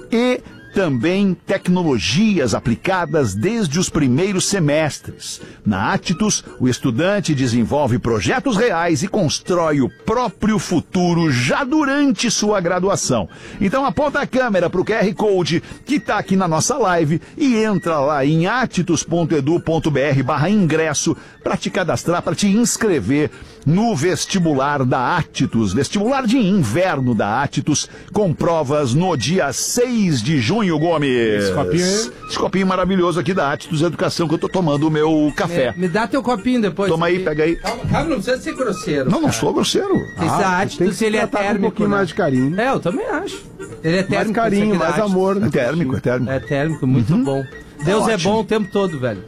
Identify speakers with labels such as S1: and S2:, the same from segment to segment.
S1: e também tecnologias aplicadas desde os primeiros semestres. Na Attus, o estudante desenvolve projetos reais e constrói o próprio futuro já durante sua graduação. Então aponta a câmera para o QR Code que está aqui na nossa live e entra lá em attus.edu.br/ingresso para te cadastrar, para te inscrever no vestibular da Attus, vestibular de inverno da Attus, com provas no dia 6 de junho, Gomes. Esse copinho maravilhoso aqui da Attus Educação, que eu tô tomando o meu café.
S2: Me dá teu copinho depois.
S1: Toma aí, pega aí.
S2: Calma, não precisa ser grosseiro.
S1: Não sou grosseiro.
S2: Esse Attus, ele é térmico,
S3: um pouquinho mais de carinho.
S2: É, eu também acho. Ele é térmico.
S3: Mais carinho, mais amor.
S1: É térmico.
S2: É térmico, muito bom. Deus é bom o tempo todo, velho.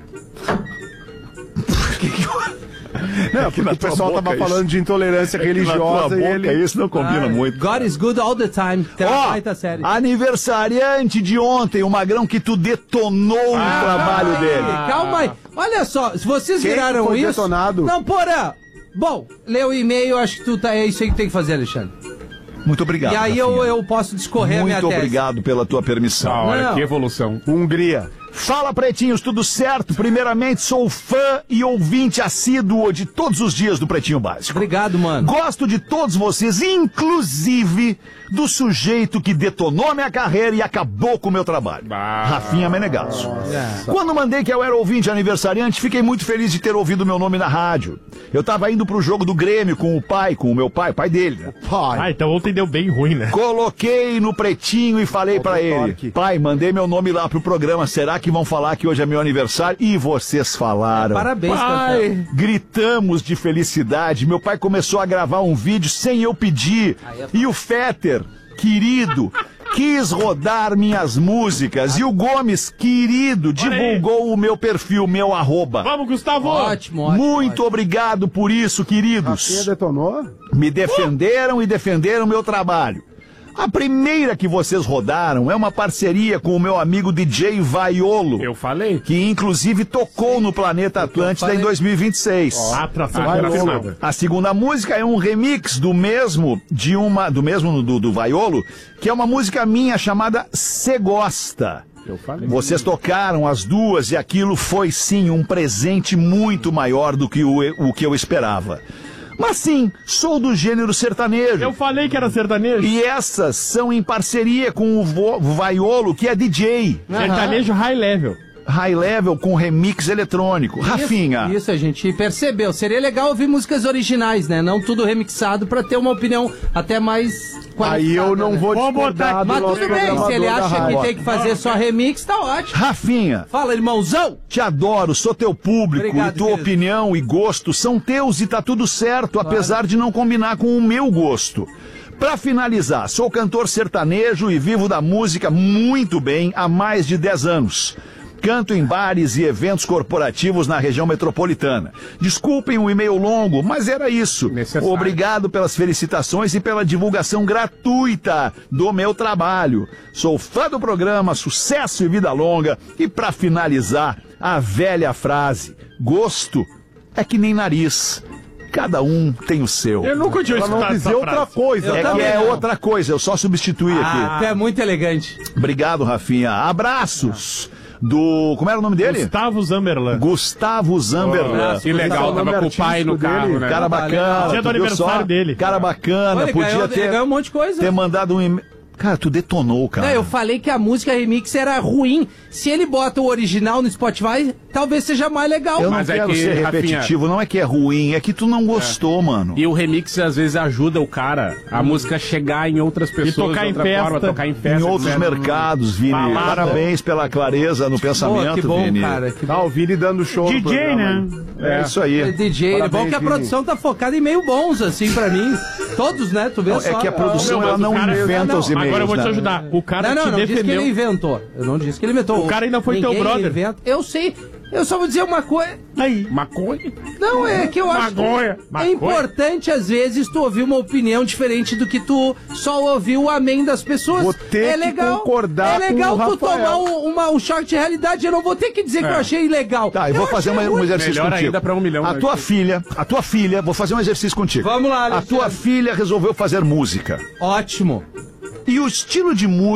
S3: Não, porque o pessoal tava falando de intolerância religiosa e ele...
S1: Isso não combina muito.
S2: God is good all the time.
S1: Aniversariante de ontem, o Magrão que tu detonou o trabalho dele.
S2: Calma aí. Olha só, se vocês viraram
S3: foi
S2: isso...
S3: detonado?
S2: Não, porra. Bom, lê o e-mail, acho que tu tá... É isso aí que tem que fazer, Alexandre.
S1: Muito obrigado.
S2: E aí eu posso discorrer a minha tese.
S1: Muito obrigado pela tua permissão.
S4: Olha, que evolução.
S3: Hungria.
S1: Fala, pretinhos, tudo certo? Primeiramente, sou fã e ouvinte assíduo de todos os dias do Pretinho Básico.
S2: Obrigado, mano.
S1: Gosto de todos vocês, inclusive do sujeito que detonou minha carreira e acabou com o meu trabalho. Rafinha Menegasso. Quando mandei que eu era ouvinte aniversariante, fiquei muito feliz de ter ouvido meu nome na rádio. Eu tava indo pro jogo do Grêmio com o meu pai dele, né?
S4: Então ontem deu bem ruim, né?
S1: Coloquei no Pretinho e falei pra ele: pai, mandei meu nome lá pro programa, será que vão falar que hoje é meu aniversário? E vocês falaram.
S2: Parabéns,
S1: pai. Gritamos de felicidade. Meu pai começou a gravar um vídeo sem eu pedir. E o Fetter, querido, quis rodar minhas músicas. E o Gomes, querido, divulgou o meu perfil, meu @.
S4: Vamos, Gustavo!
S2: Ótimo.
S1: Muito obrigado por isso, queridos.
S3: Rafinha detonou?
S1: Me defenderam e defenderam o meu trabalho. A primeira que vocês rodaram é uma parceria com o meu amigo DJ Vaiolo.
S4: Eu falei.
S1: Que inclusive tocou no Planeta Atlântida em 2026.
S4: Atração confirmada.
S1: A segunda música é um remix do mesmo do Vaiolo, que é uma música minha chamada Cê Gosta.
S4: Eu falei.
S1: Vocês tocaram as duas e aquilo foi sim um presente muito maior do que o que eu esperava. Mas sim, sou do gênero sertanejo.
S4: Eu falei que era sertanejo.
S1: E essas são em parceria com o Vaiolo, que é DJ.
S4: Sertanejo high level.
S1: High level com remix eletrônico. Rafinha.
S2: Isso a gente percebeu. Seria legal ouvir músicas originais, né? Não tudo remixado pra ter uma opinião até mais qualificada.
S3: Aí eu não
S2: né?
S3: vou discordar do
S2: Mas
S3: nosso
S2: tudo bem, se ele acha que tem que fazer só remix, tá ótimo.
S1: Rafinha.
S2: Fala, irmãozão.
S1: Te adoro, sou teu público.
S2: Obrigado,
S1: e tua
S2: querido.
S1: opinião e gosto são teus e tá tudo certo, apesar de não combinar com o meu gosto. Pra finalizar, sou cantor sertanejo e vivo da música muito bem há mais de 10 anos. Canto em bares e eventos corporativos na região metropolitana. Desculpem o e-mail longo, mas era isso.
S4: Necessário.
S1: Obrigado pelas felicitações e pela divulgação gratuita do meu trabalho. Sou fã do programa, sucesso e vida longa. E para finalizar, a velha frase: gosto é que nem nariz. Cada um tem o seu.
S4: Eu nunca tinha
S3: Pra não
S4: escutado
S3: dizer
S4: essa
S3: outra
S4: frase.
S3: coisa.
S1: É que é outra coisa, eu só substituí aqui.
S2: Tu é muito elegante.
S1: Obrigado, Rafinha. Abraços do... Como era o nome dele?
S4: Gustavo Zamberlan.
S1: Gustavo Zamberlan.
S4: Que legal, tava com o pai no carro, né?
S1: Cara bacana.
S4: Dia do
S1: tu viu
S4: aniversário
S1: só?
S4: dele.
S1: Cara bacana,
S2: Olha,
S1: podia
S2: ganhou um monte de coisa.
S1: ter mandado um e-mail. Cara, tu detonou, cara.
S2: Não, eu falei que a música remix era ruim. Se ele bota o original no Spotify, talvez seja mais legal.
S1: Eu não
S4: Mas é
S1: quero
S4: que,
S1: ser repetitivo,
S4: Rafinha,
S1: não é que é ruim, é que tu não gostou, mano.
S4: E o remix às vezes ajuda o cara, a música chegar em outras pessoas. E tocar
S1: em
S4: de outra forma, tocar em festa.
S1: Em outros mercados, Vini.
S4: Balada.
S1: Parabéns pela clareza no pensamento,
S2: Pô, que bom,
S1: Vini.
S2: cara. Que
S3: Tá, o Vini dando show no
S4: DJ,
S3: programa,
S4: né?
S1: É isso aí.
S2: É DJ, é bom
S3: Parabéns,
S2: que a
S3: Vini.
S2: produção tá focada em meio bons, assim, pra mim. Todos, né? Tu vê
S1: Não,
S2: só.
S1: é que a produção ela não inventa os e-mails.
S4: Agora eu vou te
S1: né?
S4: ajudar. O cara
S2: Não,
S4: te
S2: não disse que
S4: defendeu.
S2: ele inventou. Eu não disse que ele inventou.
S4: O cara ainda foi teu
S2: Ninguém
S4: brother.
S2: inventa. Eu sei. Eu só vou dizer uma coisa.
S4: Aí. Maconha?
S2: Não, é que eu acho
S4: Maconha.
S2: que é
S4: Maconha.
S2: importante, às vezes, tu ouvir uma opinião diferente do que tu só ouviu o amém das pessoas.
S3: Vou ter
S2: é
S3: que
S2: legal,
S3: concordar
S2: é legal
S3: com o
S2: tu
S3: Rafael.
S2: tomar um choque de realidade. Eu não vou ter que dizer que eu achei legal.
S1: Tá, eu vou fazer um exercício
S4: Melhor
S1: contigo.
S4: ainda pra 1 milhão,
S1: A
S4: né?
S1: tua filha, vou fazer um exercício contigo.
S2: Vamos lá,
S1: A
S2: Alexandre.
S1: tua filha resolveu fazer música.
S2: Ótimo.
S1: E o estilo de música